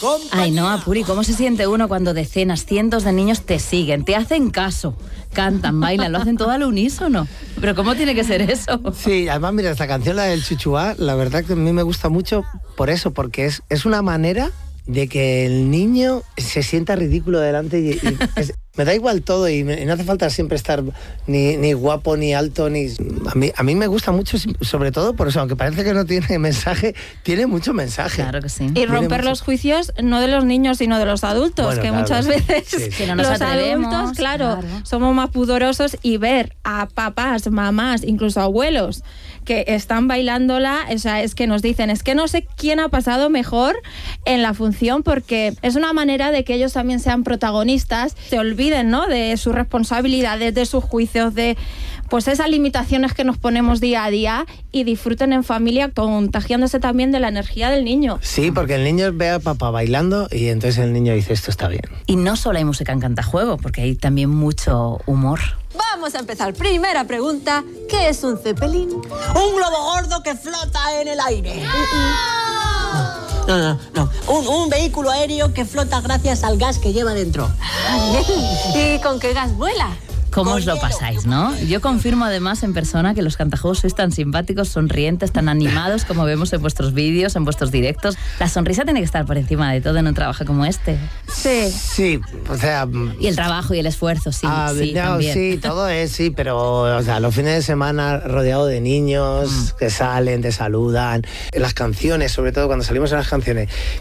Ay, no, Apuri, ¿cómo se siente uno cuando decenas, cientos de niños te siguen, te hacen caso, cantan, bailan, lo hacen todo al unísono? ¿Pero cómo tiene que ser eso? Sí, además, mira, esta canción, la del Chuchuá, la verdad que a mí me gusta mucho por eso, porque es una manera de que el niño se sienta ridículo delante me da igual todo y no hace falta siempre estar ni guapo, ni alto, ni... A mí me gusta mucho, sobre todo por eso, aunque parece que no tiene mensaje, tiene mucho mensaje. Claro que sí. Y romper los juicios no de los niños, sino de los adultos, bueno, que claro, muchas veces sí. Que no nos los atrevemos, adultos, claro, somos más pudorosos, y ver a papás, mamás, incluso abuelos que están bailándola, o sea, es que nos dicen, es que no sé quién ha pasado mejor en la función, porque es una manera de que ellos también sean protagonistas, se olviden, ¿no?, de sus responsabilidades, de sus juicios, de pues esas limitaciones que nos ponemos día a día, y disfruten en familia, contagiándose también de la energía del niño. Sí, porque el niño ve a papá bailando y entonces el niño dice, esto está bien. Y no solo hay música en Cantajuego, porque hay también mucho humor. Vamos a empezar. Primera pregunta, ¿qué es un cepelín? Un globo gordo que flota en el aire. No. Un vehículo aéreo que flota gracias al gas que lleva dentro. ¿Y con qué gas vuela? ¿Cómo os lo pasáis, no? Yo confirmo además en persona que los Cantajuegos sois tan simpáticos, sonrientes, tan animados como vemos en vuestros vídeos, en vuestros directos. La sonrisa tiene que estar por encima de todo en un trabajo como este. Sí, o sea... Y el trabajo y el esfuerzo, sí, también. Sí, todo es, sí, pero o sea, los fines de semana rodeado de niños que salen, te saludan. Las canciones, sobre todo cuando salimos en las canciones,